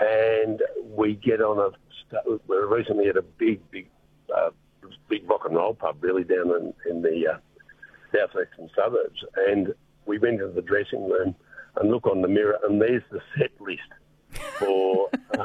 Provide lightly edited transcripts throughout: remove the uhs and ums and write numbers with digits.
and we get on we recently at a big rock and roll pub, really, down in the southwestern suburbs, and we went into the dressing room and look on the mirror, and there's the set list for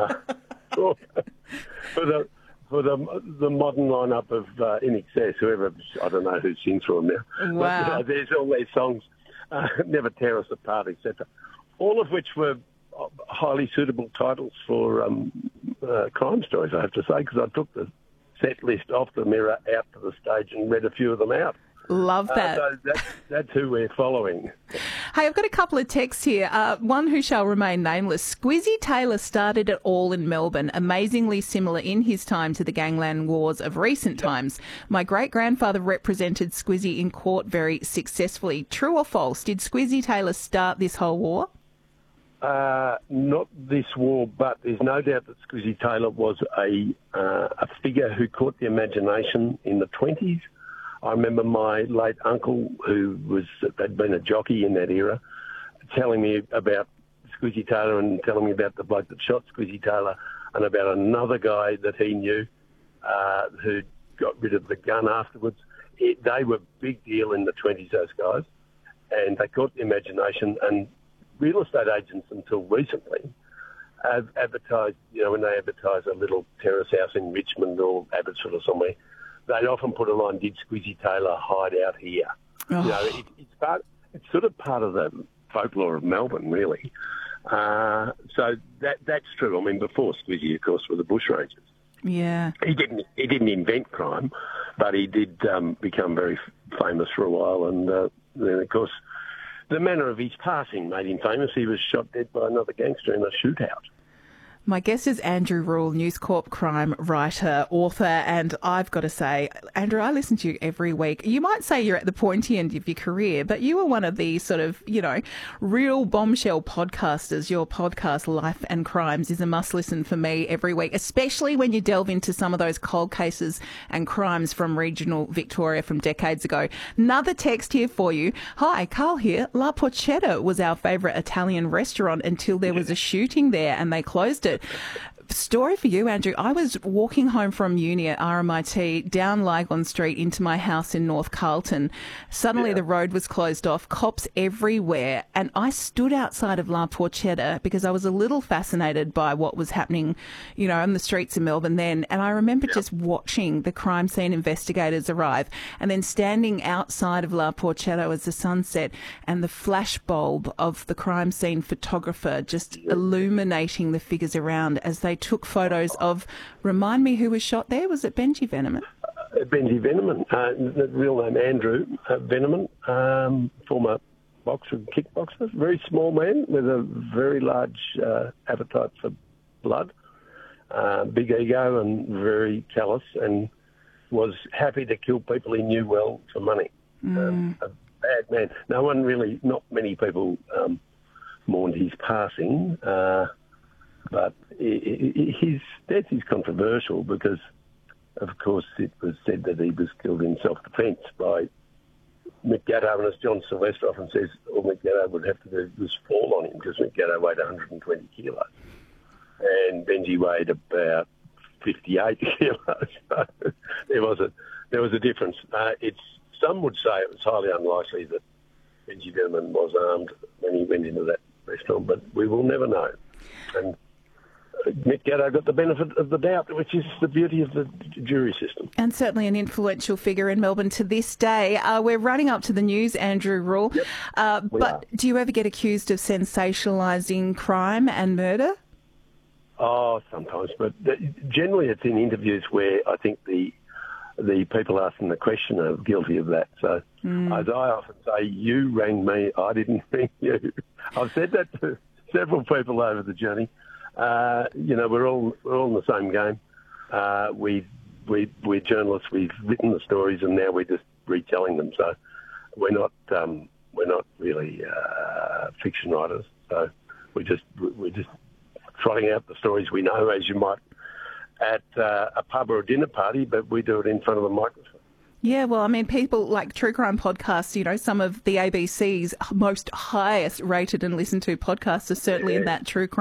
the modern lineup of In Excess, whoever, I don't know who sings for them now. Wow. But, there's all these songs, Never Tear Us Apart, etc., all of which were highly suitable titles for crime stories, I have to say, because I took the set list off the mirror out to the stage and read a few of them out. Love that. So that's who we're following. Hey, I've got a couple of texts here. One who shall remain nameless. Squizzy Taylor started it all in Melbourne, amazingly similar in his time to the gangland wars of recent times. My great-grandfather represented Squizzy in court very successfully. True or false? Did Squizzy Taylor start this whole war? Not this war, but there's no doubt that Squizzy Taylor was a figure who caught the imagination in the 20s. I remember my late uncle, had been a jockey in that era, telling me about Squizzy Taylor and telling me about the bloke that shot Squizzy Taylor and about another guy that he knew who got rid of the gun afterwards. They were a big deal in the 20s, those guys, and they caught the imagination. And real estate agents until recently have advertised, when they advertise a little terrace house in Richmond or Abbotsford or somewhere, they'd often put a line, did Squizzy Taylor hide out here? Oh. It's sort of part of the folklore of Melbourne, really. So that's true. I mean, before Squizzy, of course, were the bushrangers. Yeah. He didn't invent crime, but he did become very famous for a while. And then, of course, the manner of his passing made him famous. He was shot dead by another gangster in a shootout. My guest is Andrew Rule, News Corp crime writer, author, and I've got to say, Andrew, I listen to you every week. You might say you're at the pointy end of your career, but you are one of the sort of, real bombshell podcasters. Your podcast, Life and Crimes, is a must-listen for me every week, especially when you delve into some of those cold cases and crimes from regional Victoria from decades ago. Another text here for you. Hi, Carl here. La Porchetta was our favourite Italian restaurant until there was a shooting there and they closed it. Story for you, Andrew. I was walking home from uni at RMIT down Lygon Street into my house in North Carlton. Suddenly the road was closed off, cops everywhere, and I stood outside of La Porchetta because I was a little fascinated by what was happening, on the streets of Melbourne then. And I remember just watching the crime scene investigators arrive and then standing outside of La Porchetta as the sun set and the flash bulb of the crime scene photographer just illuminating the figures around as they took photos of, remind me who was shot there, was it Benji Veneman? Benji Veneman, the real name Andrew Veneman, former boxer, kickboxer, very small man with a very large appetite for blood, big ego and very callous, and was happy to kill people he knew well for money. A bad man. Not many people mourned his passing, but his death is controversial because, of course, it was said that he was killed in self-defence by Mick Gatto, and as John Sylvester often says, all Mick Gatto would have to do was fall on him because Mick Gatto weighed 120 kilos and Benji weighed about 58 kilos. So there was a difference. Some would say it was highly unlikely that Benji Veneman was armed when he went into that restaurant, but we will never know. And Mick Gatto got the benefit of the doubt, which is the beauty of the jury system. And certainly an influential figure in Melbourne to this day. We're running up to the news, Andrew Rule. Yep, but do you ever get accused of sensationalising crime and murder? Oh, sometimes, but generally it's in interviews where I think the people asking the question are guilty of that. So as I often say, you rang me, I didn't ring you. I've said that to several people over the journey. We're all in the same game. We're journalists. We've written the stories, and now we're just retelling them. So we're not really fiction writers. So we're just trotting out the stories we know, as you might at a pub or a dinner party, but we do it in front of a microphone. Yeah, well, I mean, people like true crime podcasts, some of the ABC's most highest rated and listened to podcasts are certainly in that true crime